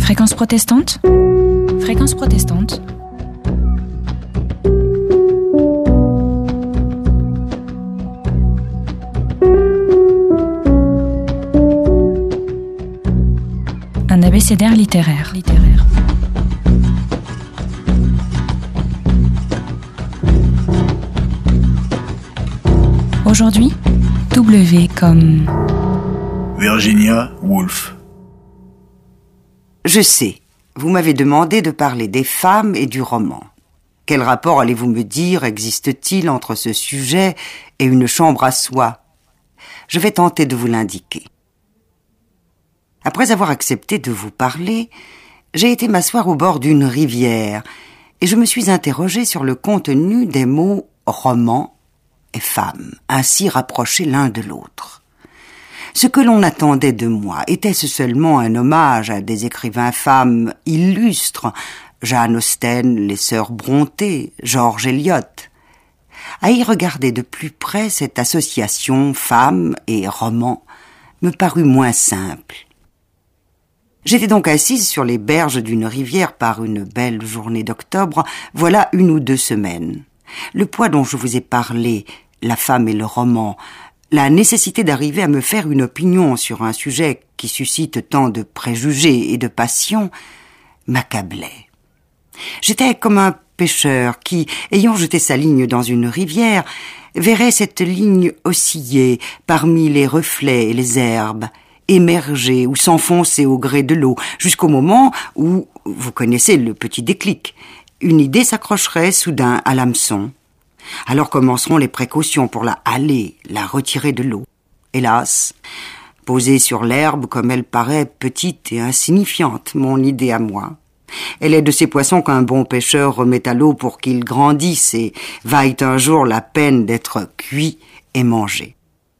Fréquence protestante. Fréquence protestante. Un abécédaire littéraire. Aujourd'hui, W comme Virginia Woolf. Je sais, vous m'avez demandé de parler des femmes et du roman. Quel rapport, allez-vous me dire, existe-t-il entre ce sujet et une chambre à soi ? Je vais tenter de vous l'indiquer. Après avoir accepté de vous parler, j'ai été m'asseoir au bord d'une rivière et je me suis interrogée sur le contenu des mots « roman » et « femme », ainsi rapprochés l'un de l'autre. Ce que l'on attendait de moi, était-ce seulement un hommage à des écrivains femmes illustres, Jane Austen, les sœurs Brontë, George Eliot ? À y regarder de plus près, cette association femme et roman me parut moins simple. J'étais donc assise sur les berges d'une rivière par une belle journée d'octobre, voilà 1 ou 2 semaines. Le poids dont je vous ai parlé, la femme et le roman, la nécessité d'arriver à me faire une opinion sur un sujet qui suscite tant de préjugés et de passions, m'accablait. J'étais comme un pêcheur qui, ayant jeté sa ligne dans une rivière, verrait cette ligne osciller parmi les reflets et les herbes, émerger ou s'enfoncer au gré de l'eau, jusqu'au moment où, vous connaissez le petit déclic, une idée s'accrocherait soudain à l'hameçon. Alors commenceront les précautions pour la haler, la retirer de l'eau. Hélas, posée sur l'herbe comme elle paraît petite et insignifiante, mon idée à moi. Elle est de ces poissons qu'un bon pêcheur remet à l'eau pour qu'ils grandissent et vaillent un jour la peine d'être cuits et mangés.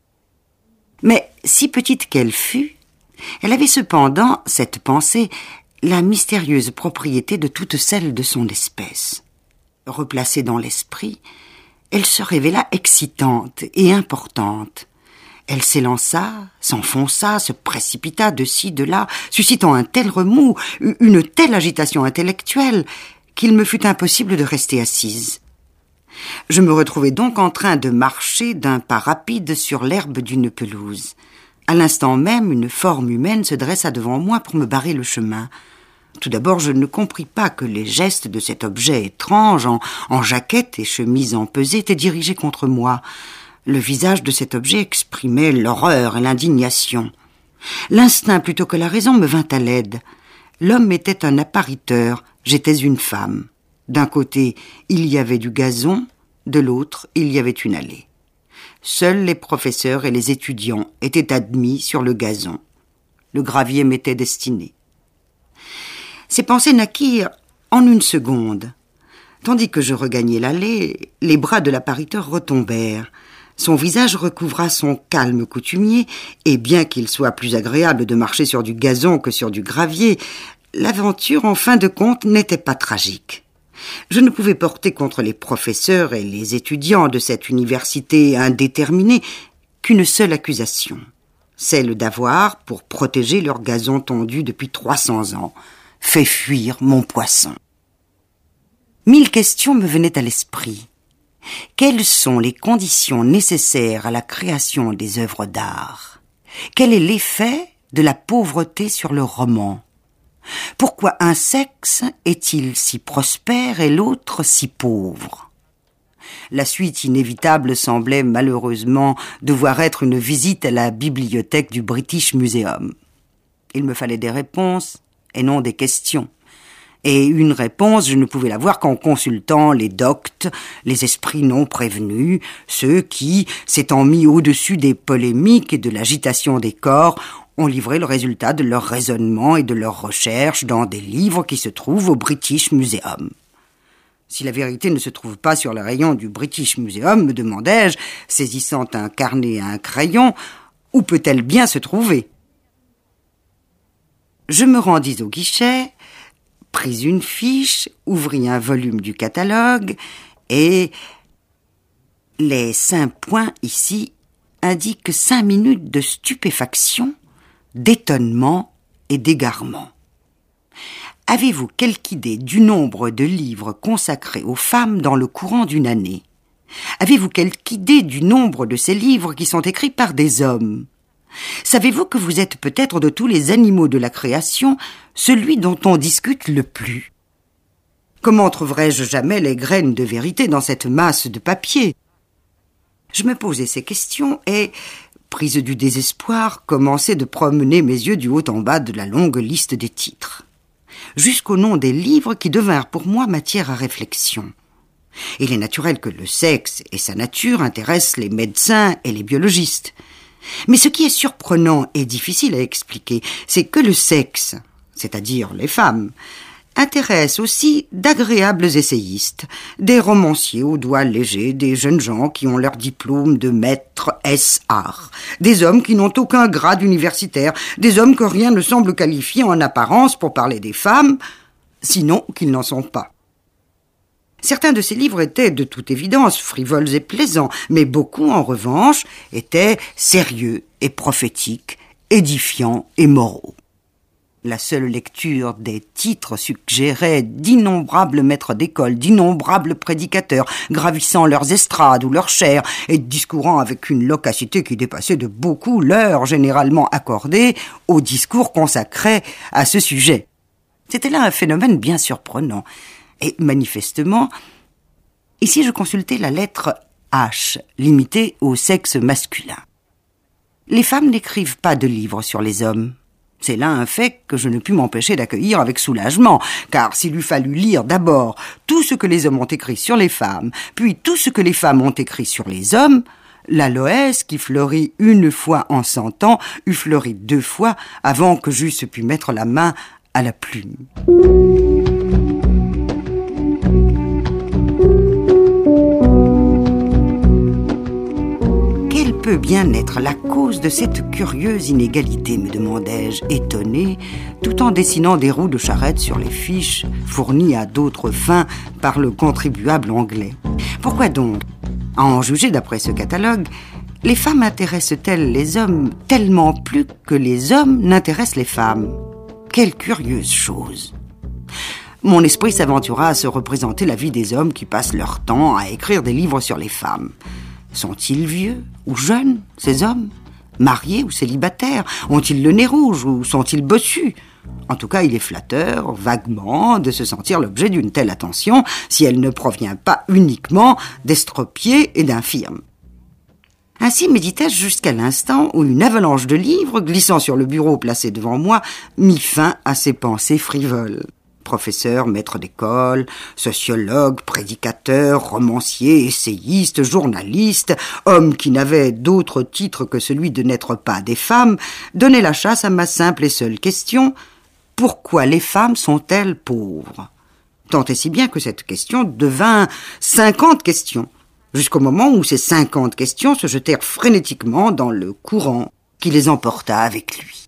Mais si petite qu'elle fût, elle avait cependant, cette pensée, la mystérieuse propriété de toutes celles de son espèce. Replacée dans l'esprit, elle se révéla excitante et importante. Elle s'élança, s'enfonça, se précipita de ci, de là, suscitant un tel remous, une telle agitation intellectuelle, qu'il me fut impossible de rester assise. Je me retrouvai donc en train de marcher d'un pas rapide sur l'herbe d'une pelouse. À l'instant même, une forme humaine se dressa devant moi pour me barrer le chemin. Tout d'abord, je ne compris pas que les gestes de cet objet étrange, en jaquette et chemise empesée, étaient dirigés contre moi. Le visage de cet objet exprimait l'horreur et l'indignation. L'instinct plutôt que la raison me vint à l'aide. L'homme était un appariteur, j'étais une femme. D'un côté, il y avait du gazon, de l'autre, il y avait une allée. Seuls les professeurs et les étudiants étaient admis sur le gazon. Le gravier m'était destiné. Ces pensées naquirent en 1 seconde. Tandis que je regagnais l'allée, les bras de l'appariteur retombèrent. Son visage recouvra son calme coutumier, et bien qu'il soit plus agréable de marcher sur du gazon que sur du gravier, l'aventure, en fin de compte, n'était pas tragique. Je ne pouvais porter contre les professeurs et les étudiants de cette université indéterminée qu'une seule accusation, celle d'avoir, pour protéger leur gazon tondu depuis 300 ans, fait fuir mon poisson. 1000 questions me venaient à l'esprit. Quelles sont les conditions nécessaires à la création des œuvres d'art ? Quel est l'effet de la pauvreté sur le roman ? Pourquoi un sexe est-il si prospère et l'autre si pauvre ? La suite inévitable semblait malheureusement devoir être une visite à la bibliothèque du British Museum. Il me fallait des réponses et non des questions. Et une réponse, je ne pouvais l'avoir qu'en consultant les doctes, les esprits non prévenus, ceux qui, s'étant mis au-dessus des polémiques et de l'agitation des corps, ont livré le résultat de leurs raisonnements et de leurs recherches dans des livres qui se trouvent au British Museum. Si la vérité ne se trouve pas sur les rayons du British Museum, me demandai-je, saisissant un carnet et un crayon, où peut-elle bien se trouver ? Je me rendis au guichet, pris une fiche, ouvris un volume du catalogue et les 5 points ici indiquent 5 minutes de stupéfaction, d'étonnement et d'égarement. Avez-vous quelque idée du nombre de livres consacrés aux femmes dans le courant d'une année? Avez-vous quelque idée du nombre de ces livres qui sont écrits par des hommes? Savez-vous que vous êtes peut-être de tous les animaux de la création celui dont on discute le plus? Comment trouverais-je jamais les graines de vérité dans cette masse de papier? Je me posais ces questions et, prise du désespoir, commençais de promener mes yeux du haut en bas de la longue liste des titres, jusqu'au nom des livres qui devinrent pour moi matière à réflexion. Il est naturel que le sexe et sa nature intéressent les médecins et les biologistes. Mais ce qui est surprenant et difficile à expliquer, c'est que le sexe, c'est-à-dire les femmes, intéresse aussi d'agréables essayistes, des romanciers aux doigts légers, des jeunes gens qui ont leur diplôme de maître S.Art, des hommes qui n'ont aucun grade universitaire, des hommes que rien ne semble qualifier en apparence pour parler des femmes, sinon qu'ils n'en sont pas. Certains de ces livres étaient, de toute évidence, frivoles et plaisants, mais beaucoup, en revanche, étaient sérieux et prophétiques, édifiants et moraux. La seule lecture des titres suggérait d'innombrables maîtres d'école, d'innombrables prédicateurs, gravissant leurs estrades ou leurs chaires et discourant avec une loquacité qui dépassait de beaucoup l'heure généralement accordée aux discours consacrés à ce sujet. C'était là un phénomène bien surprenant. Et manifestement, ici je consultais la lettre H, limitée au sexe masculin. Les femmes n'écrivent pas de livres sur les hommes. C'est là un fait que je ne pus m'empêcher d'accueillir avec soulagement, car s'il eût fallu lire d'abord tout ce que les hommes ont écrit sur les femmes, puis tout ce que les femmes ont écrit sur les hommes, l'aloès, qui fleurit une fois en 100 ans, eût fleuri 2 fois avant que j'eusse pu mettre la main à la plume. Peut bien être la cause de cette curieuse inégalité, me demandai-je, étonné, tout en dessinant des roues de charrette sur les fiches fournies à d'autres fins par le contribuable anglais. Pourquoi donc, à en juger d'après ce catalogue, les femmes intéressent-elles les hommes tellement plus que les hommes n'intéressent les femmes? Quelle curieuse chose! Mon esprit s'aventura à se représenter la vie des hommes qui passent leur temps à écrire des livres sur les femmes. Sont-ils vieux ou jeunes, ces hommes? Mariés ou célibataires? Ont-ils le nez rouge ou sont-ils bossus? En tout cas, il est flatteur, vaguement, de se sentir l'objet d'une telle attention si elle ne provient pas uniquement d'estropiés et d'infirmes. Ainsi méditais-je jusqu'à l'instant où une avalanche de livres, glissant sur le bureau placé devant moi, mit fin à ces pensées frivoles. Professeur, maître d'école, sociologue, prédicateur, romancier, essayiste, journaliste, homme qui n'avait d'autre titre que celui de n'être pas des femmes, donnait la chasse à ma simple et seule question: pourquoi les femmes sont-elles pauvres? Tant et si bien que cette question devint 50 questions, jusqu'au moment où ces 50 questions se jetèrent frénétiquement dans le courant qui les emporta avec lui.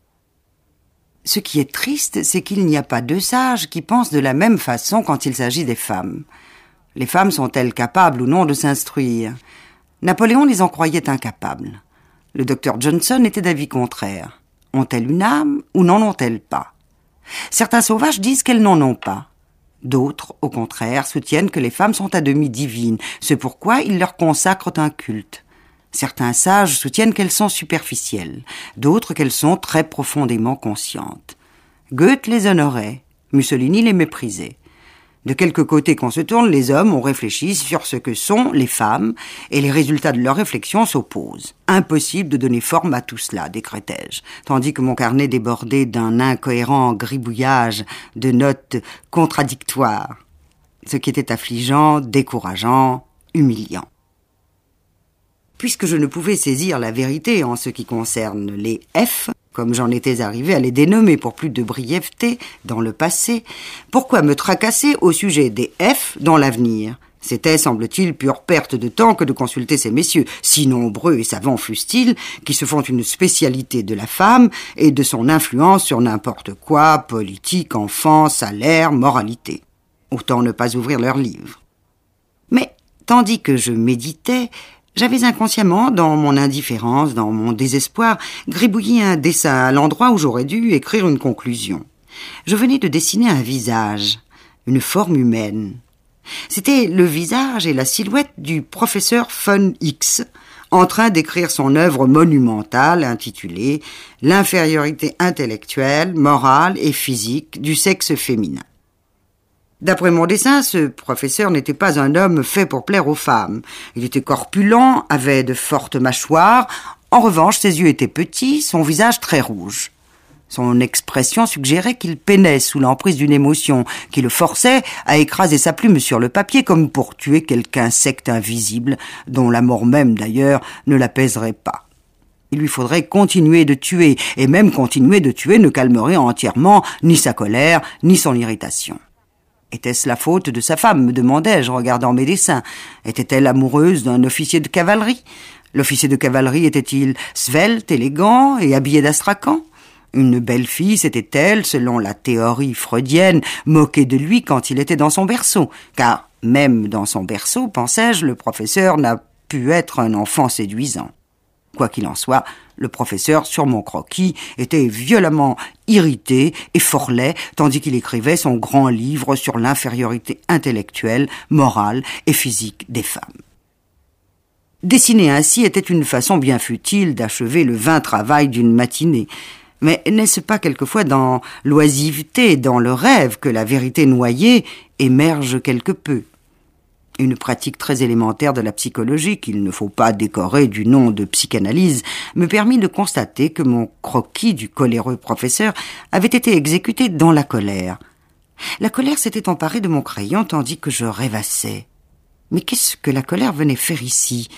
Ce qui est triste, c'est qu'il n'y a pas 2 sages qui pensent de la même façon quand il s'agit des femmes. Les femmes sont-elles capables ou non de s'instruire? Napoléon les en croyait incapables. Le docteur Johnson était d'avis contraire. Ont-elles une âme ou n'en ont-elles pas? Certains sauvages disent qu'elles n'en ont pas. D'autres, au contraire, soutiennent que les femmes sont à demi divines, c'est pourquoi ils leur consacrent un culte. Certains sages soutiennent qu'elles sont superficielles, d'autres qu'elles sont très profondément conscientes. Goethe les honorait, Mussolini les méprisait. De quelque côté qu'on se tourne, les hommes ont réfléchi sur ce que sont les femmes, et les résultats de leurs réflexions s'opposent. Impossible de donner forme à tout cela, décrétai-je, tandis que mon carnet débordait d'un incohérent gribouillage de notes contradictoires, ce qui était affligeant, décourageant, humiliant. Puisque je ne pouvais saisir la vérité en ce qui concerne les F, comme j'en étais arrivé à les dénommer pour plus de brièveté dans le passé, pourquoi me tracasser au sujet des F dans l'avenir? C'était, semble-t-il, pure perte de temps que de consulter ces messieurs, si nombreux et savants fussent-ils, qui se font une spécialité de la femme et de son influence sur n'importe quoi, politique, enfants, salaire, moralité. Autant ne pas ouvrir leurs livres. Mais, tandis que je méditais, j'avais inconsciemment, dans mon indifférence, dans mon désespoir, gribouillé un dessin à l'endroit où j'aurais dû écrire une conclusion. Je venais de dessiner un visage, une forme humaine. C'était le visage et la silhouette du professeur von X, en train d'écrire son œuvre monumentale intitulée « L'infériorité intellectuelle, morale et physique du sexe féminin ». D'après mon dessin, ce professeur n'était pas un homme fait pour plaire aux femmes. Il était corpulent, avait de fortes mâchoires. En revanche, ses yeux étaient petits, son visage très rouge. Son expression suggérait qu'il peinait sous l'emprise d'une émotion qui le forçait à écraser sa plume sur le papier comme pour tuer quelque insecte invisible dont la mort même d'ailleurs ne l'apaiserait pas. Il lui faudrait continuer de tuer, et même continuer de tuer ne calmerait entièrement ni sa colère ni son irritation. Était-ce la faute de sa femme, me demandai-je, regardant mes dessins. Était-elle amoureuse d'un officier de cavalerie? L'officier de cavalerie était-il svelte, élégant et habillé d'astrakhan? Une belle fille s'était-elle, selon la théorie freudienne, moquée de lui quand il était dans son berceau? Car, même dans son berceau, pensais-je, le professeur n'a pu être un enfant séduisant. Quoi qu'il en soit, le professeur, sur mon croquis, était violemment irrité et fort laid, tandis qu'il écrivait son grand livre sur l'infériorité intellectuelle, morale et physique des femmes. Dessiner ainsi était une façon bien futile d'achever le vain travail d'une matinée. Mais n'est-ce pas quelquefois dans l'oisiveté, dans le rêve, que la vérité noyée émerge quelque peu? Une pratique très élémentaire de la psychologie, qu'il ne faut pas décorer du nom de psychanalyse, me permit de constater que mon croquis du coléreux professeur avait été exécuté dans la colère. La colère s'était emparée de mon crayon tandis que je rêvassais. Mais qu'est-ce que la colère venait faire ici?